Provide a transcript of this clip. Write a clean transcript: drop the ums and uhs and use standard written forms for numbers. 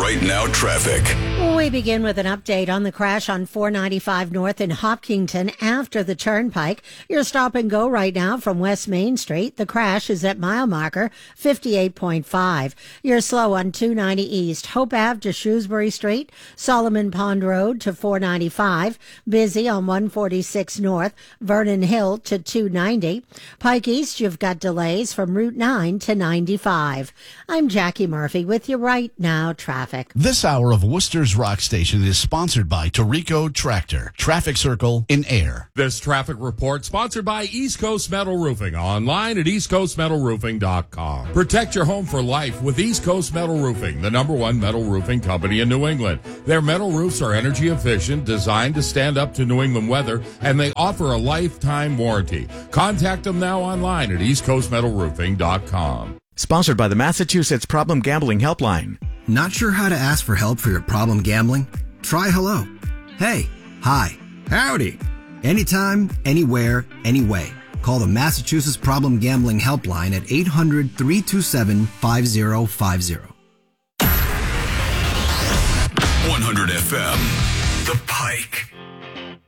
Right Now traffic. We begin with an update on the crash on 495 North in Hopkinton after the Turnpike. Your stop and go right now from West Main Street. The crash is at mile marker 58.5. You're slow on 290 East, Hope Ave to Shrewsbury Street, Solomon Pond Road to 495. Busy on 146 North, Vernon Hill to 290. Pike East, you've got delays from Route 9 to 95. I'm Jackie Murphy with you right now traffic. This hour of Worcester's Rock Station is sponsored by Torrico Tractor, Traffic Circle in Air. This traffic report sponsored by East Coast Metal Roofing, online at eastcoastmetalroofing.com. Protect your home for life with East Coast Metal Roofing, the #1 metal roofing company in New England. Their metal roofs are energy efficient, designed to stand up to New England weather, and they offer a lifetime warranty. Contact them now online at eastcoastmetalroofing.com. Sponsored by the Massachusetts Problem Gambling Helpline. Not sure how to ask for help for your problem gambling? Try hello. Hey, hi, howdy. Anytime, anywhere, anyway. Call the Massachusetts Problem Gambling Helpline at 800-327-5050. 100 FM, The Pike.